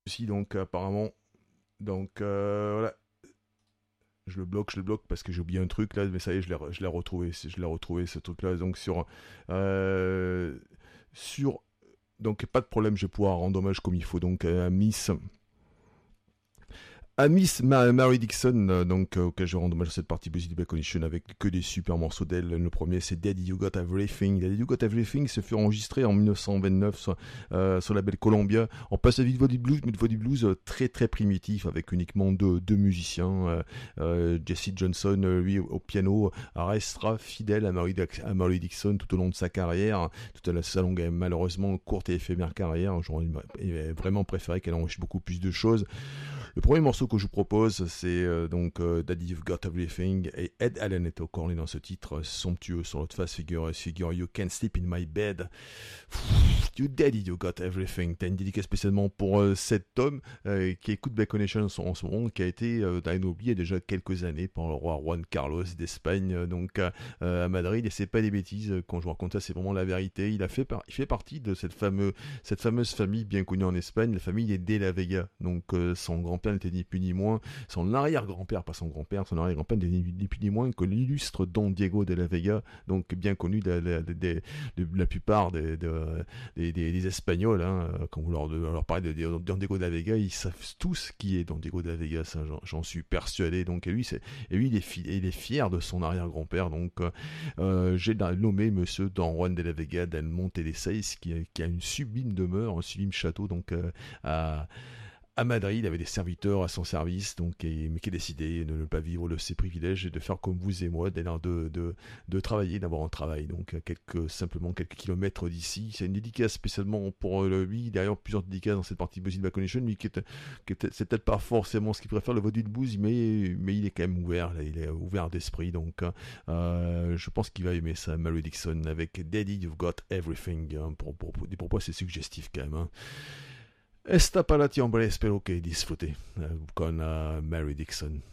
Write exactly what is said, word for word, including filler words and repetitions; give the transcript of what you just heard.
aussi, donc apparemment. Donc euh, voilà. Je le bloque, je le bloque parce que j'ai oublié un truc là, mais ça y est, je l'ai, je l'ai retrouvé, je l'ai retrouvé ce truc-là. Donc sur, euh, sur, donc pas de problème, je vais pouvoir rendre hommage comme il faut. Donc à Miss, à Miss Ma- Mary Dixon, euh, donc euh, auquel je rends hommage à cette partie Busy Back Condition avec que des super morceaux d'elle. Le premier c'est Daddy You Got Everything. Daddy You Got Everything se fut enregistré en dix-neuf cent vingt-neuf sur, euh, sur la belle Columbia. On passe à vite du blues, mais du blues euh, très très primitif avec uniquement deux, deux musiciens. Euh, euh, Jesse Johnson, euh, lui au piano, restera fidèle à Mary, à Mary Dixon tout au long de sa carrière, tout à la sa longue et malheureusement courte et éphémère carrière. J'aurais vraiment préféré qu'elle enregistre beaucoup plus de choses. Le premier morceau que je vous propose, c'est euh, donc euh, Daddy You've Got Everything, et Ed Allen est au cornet dans ce titre euh, somptueux sur l'autre face, figure, figure You Can't Sleep in My Bed. Pfff, you Daddy You Got Everything. T'as une dédicace spécialement pour euh, cet homme euh, qui écoute Back Connection en, en ce moment, qui a été euh, oublié déjà quelques années par le roi Juan Carlos d'Espagne, euh, donc euh, à Madrid, et c'est pas des bêtises, quand je vous raconte ça, c'est vraiment la vérité. Il a fait, par, il fait partie de cette fameuse, cette fameuse famille bien connue en Espagne, la famille des De la Vega. Donc euh, son grand-père n'était ni plus ni moins, son arrière-grand-père, pas son grand-père, son arrière-grand-père n'était ni, ni plus ni moins que l'illustre Don Diego de la Vega, donc bien connu de, de, de, de, de la plupart des, de, des, des, des Espagnols. Hein, quand vous leur, de, leur parlez de, de Don Diego de la Vega, ils savent tous qui est Don Diego de la Vega, ça, j'en, j'en suis persuadé. Donc et lui, c'est, et lui il, est fi, il est fier de son arrière-grand-père. Donc euh, j'ai nommé Monsieur Don Juan de la Vega del Monte de Seis, qui, qui a une sublime demeure, un sublime château, donc euh, à à Madrid, il avait des serviteurs à son service, donc, et, mais qui a décidé de ne pas vivre de ses privilèges et de faire comme vous et moi, de, de, de travailler, d'avoir un travail. Donc, à quelques, simplement quelques kilomètres d'ici. C'est une dédicace spécialement pour lui. D'ailleurs, plusieurs dédicaces dans cette partie Busy Back Connection, lui qui est, qui est, c'est peut-être pas forcément ce qu'il préfère, le vodou de blues, mais, mais il est quand même ouvert, là, il est ouvert d'esprit. Donc, euh, je pense qu'il va aimer ça, Mary Dixon, avec Daddy, You've Got Everything. Hein, pour, pour, pour, des propos assez suggestifs quand même. Hein. Esta para ti, hombre, espero que disfrute uh, con uh, Mary Dixon.